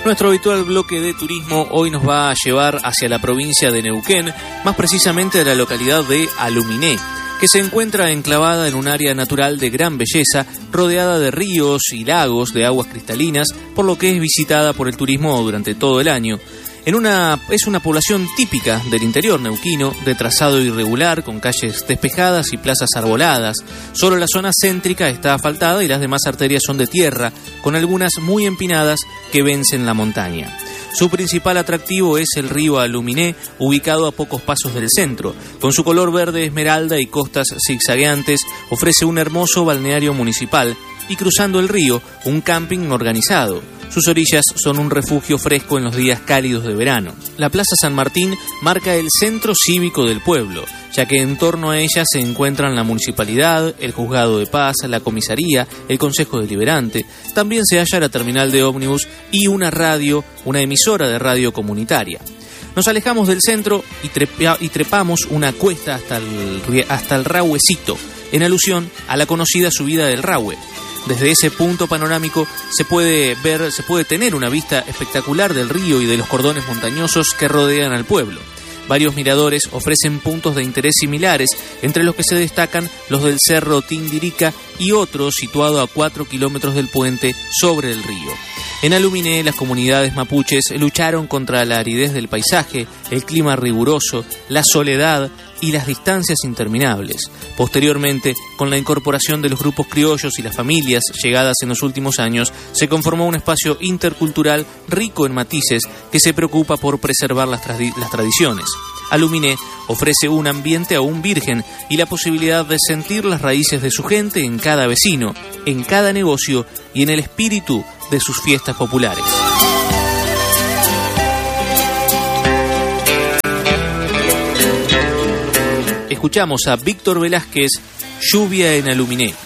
Nuestro habitual bloque de turismo hoy nos va a llevar hacia la provincia de Neuquén, más precisamente de la localidad de Aluminé, que se encuentra enclavada en un área natural de gran belleza, rodeada de ríos y lagos de aguas cristalinas, por lo que es visitada por el turismo durante todo el año. Es una población típica del interior neuquino, de trazado irregular, con calles despejadas y plazas arboladas. Solo la zona céntrica está asfaltada y las demás arterias son de tierra, con algunas muy empinadas que vencen la montaña. Su principal atractivo es el río Aluminé, ubicado a pocos pasos del centro. Con su color verde esmeralda y costas zigzagueantes, ofrece un hermoso balneario municipal y, cruzando el río, un camping organizado. Sus orillas son un refugio fresco en los días cálidos de verano. La Plaza San Martín marca el centro cívico del pueblo, ya que en torno a ella se encuentran la municipalidad, el juzgado de paz, la comisaría, el consejo deliberante. También se halla la terminal de ómnibus y una emisora de radio comunitaria. Nos alejamos del centro y trepamos una cuesta hasta el Rahuecito, en alusión a la conocida subida del Rahue. Desde ese punto panorámico se puede tener una vista espectacular del río y de los cordones montañosos que rodean al pueblo. Varios miradores ofrecen puntos de interés similares, entre los que se destacan los del Cerro Tindirica y otro situado a 4 kilómetros del puente sobre el río. En Aluminé, las comunidades mapuches lucharon contra la aridez del paisaje, el clima riguroso, la soledad y las distancias interminables. Posteriormente, con la incorporación de los grupos criollos y las familias llegadas en los últimos años, se conformó un espacio intercultural rico en matices que se preocupa por preservar las tradiciones. Aluminé ofrece un ambiente aún virgen y la posibilidad de sentir las raíces de su gente en cada vecino, en cada negocio y en el espíritu de sus fiestas populares. Escuchamos a Víctor Velázquez, Lluvia en Aluminé.